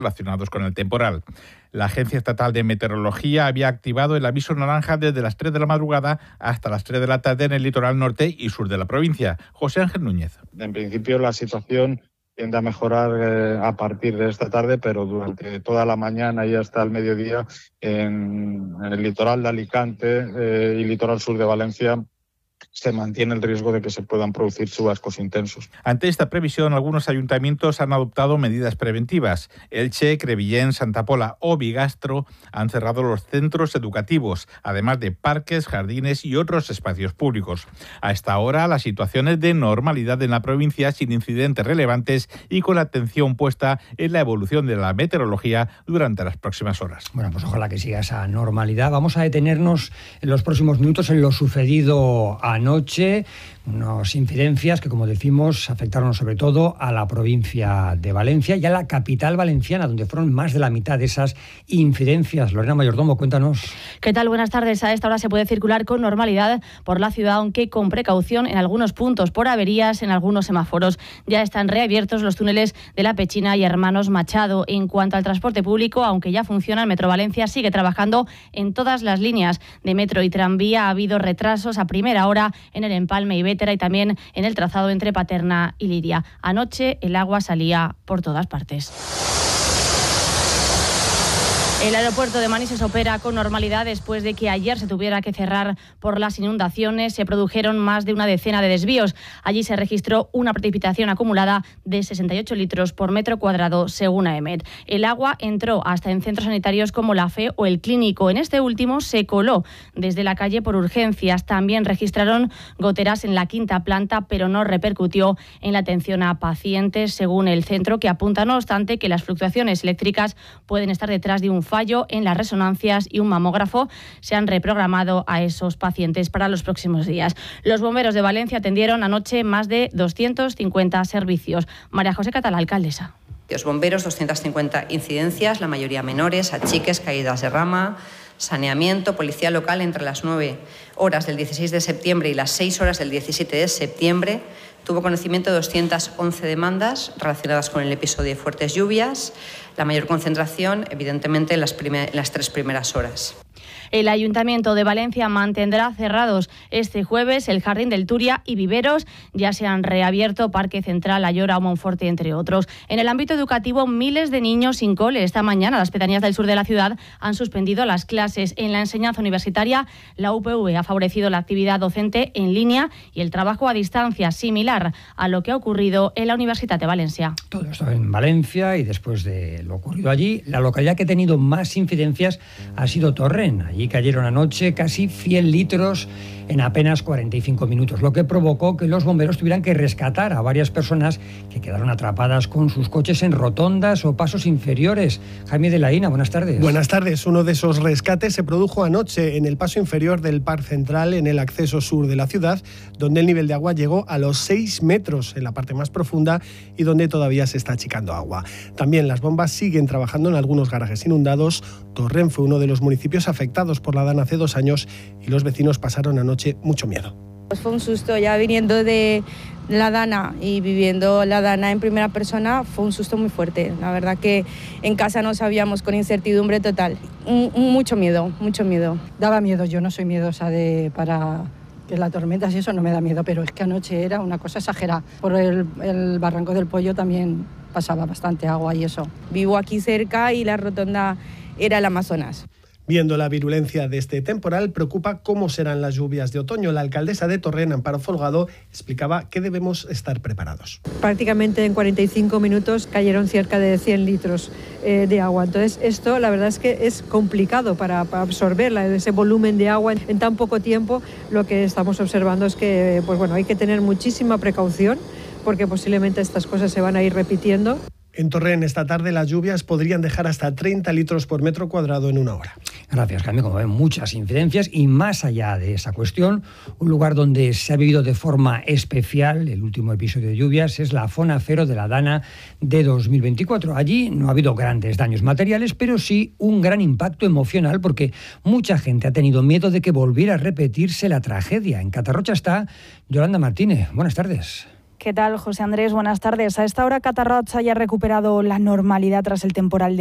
relacionados con el temporal. La Agencia Estatal de Meteorología había activado el aviso naranja desde las 3 de la madrugada hasta las 3 de la tarde en el litoral norte y sur de la provincia. José Ángel Núñez. En principio la situación tiende a mejorar a partir de esta tarde, pero durante toda la mañana y hasta el mediodía en el litoral de Alicante y litoral sur de Valencia se mantiene el riesgo de que se puedan producir chubascos intensos. Ante esta previsión, algunos ayuntamientos han adoptado medidas preventivas. Elche, Crevillén, Santa Pola o Bigastro han cerrado los centros educativos, además de parques, jardines y otros espacios públicos. A esta hora, la situación es de normalidad en la provincia, sin incidentes relevantes y con la atención puesta en la evolución de la meteorología durante las próximas horas. Bueno, pues ojalá que siga esa normalidad. Vamos a detenernos en los próximos minutos en lo sucedido anoche, unas incidencias que, como decimos, afectaron sobre todo a la provincia de Valencia y a la capital valenciana, donde fueron más de la mitad de esas incidencias. Lorena Mayordomo, cuéntanos. ¿Qué tal? Buenas tardes. A esta hora se puede circular con normalidad por la ciudad, aunque con precaución en algunos puntos, por averías en algunos semáforos. Ya están reabiertos los túneles de La Pechina y Hermanos Machado. En cuanto al transporte público, aunque ya funciona, el Metro Valencia sigue trabajando en todas las líneas de metro y tranvía. Ha habido retrasos a primera hora en el empalme y Bétera y también en el trazado entre Paterna y Liria. Anoche el agua salía por todas partes. El aeropuerto de Manises opera con normalidad después de que ayer se tuviera que cerrar por las inundaciones. Se produjeron más de una decena de desvíos. Allí se registró una precipitación acumulada de 68 litros por metro cuadrado, según AEMET. El agua entró hasta en centros sanitarios como la FE o el Clínico. En este último se coló desde la calle por urgencias. También registraron goteras en la quinta planta, pero no repercutió en la atención a pacientes, según el centro, que apunta, no obstante, que las fluctuaciones eléctricas pueden estar detrás de un fallo en las resonancias y un mamógrafo se han reprogramado a esos pacientes para los próximos días. Los bomberos de Valencia atendieron anoche más de 250 servicios. María José Catalá, alcaldesa. Los bomberos, 250 incidencias, la mayoría menores, achiques, caídas de rama, saneamiento, policía local entre las 9 horas del 16 de septiembre y las 6 horas del 17 de septiembre. Tuvo conocimiento de 211 demandas relacionadas con el episodio de fuertes lluvias, la mayor concentración, evidentemente, en las 3 primeras horas. El Ayuntamiento de Valencia mantendrá cerrados este jueves el Jardín del Turia y viveros. Ya se han reabierto Parque Central, Ayora o Monforte, entre otros. En el ámbito educativo, miles de niños sin cole. Esta mañana las pedanías del sur de la ciudad han suspendido las clases. En la enseñanza universitaria, la UPV ha favorecido la actividad docente en línea y el trabajo a distancia, similar a lo que ha ocurrido en la Universitat de Valencia. Todo esto en Valencia, y después de lo ocurrido allí, la localidad que ha tenido más incidencias ha sido Torrent. Allí cayeron anoche casi 100 litros en apenas 45 minutos, lo que provocó que los bomberos tuvieran que rescatar a varias personas que quedaron atrapadas con sus coches en rotondas o pasos inferiores. Jaime de la Ina, buenas tardes. Buenas tardes. Uno de esos rescates se produjo anoche en el paso inferior del Parc Central, en el acceso sur de la ciudad, donde el nivel de agua llegó a los 6 metros en la parte más profunda y donde todavía se está achicando agua. También las bombas siguen trabajando en algunos garajes inundados. Torrent fue uno de los municipios afectados por la Dana hace 2 años y los vecinos pasaron anoche mucho miedo. Pues fue un susto, ya viniendo de la Dana y viviendo la Dana en primera persona, fue un susto muy fuerte. La verdad que en casa no sabíamos, con incertidumbre total. Mucho miedo, mucho miedo. Daba miedo, yo no soy miedosa para que la tormenta, y eso no me da miedo, pero es que anoche era una cosa exagerada. Por el Barranco del Pollo también pasaba bastante agua y eso. Vivo aquí cerca y la rotonda era el Amazonas. Viendo la virulencia de este temporal, preocupa cómo serán las lluvias de otoño. La alcaldesa de Torrent, Amparo Folgado, explicaba que debemos estar preparados. Prácticamente en 45 minutos cayeron cerca de 100 litros de agua. Entonces, esto la verdad es que es complicado para absorber ese volumen de agua en tan poco tiempo. Lo que estamos observando es que hay que tener muchísima precaución, porque posiblemente estas cosas se van a ir repitiendo. En Torrent esta tarde las lluvias podrían dejar hasta 30 litros por metro cuadrado en una hora. Gracias, Jaime. Como ven, muchas incidencias, y más allá de esa cuestión, un lugar donde se ha vivido de forma especial el último episodio de lluvias es la Zona Cero de la Dana de 2024. Allí no ha habido grandes daños materiales, pero sí un gran impacto emocional, porque mucha gente ha tenido miedo de que volviera a repetirse la tragedia. En Catarrocha está Yolanda Martínez. Buenas tardes. ¿Qué tal, José Andrés? Buenas tardes. A esta hora Catarrocha ya ha recuperado la normalidad tras el temporal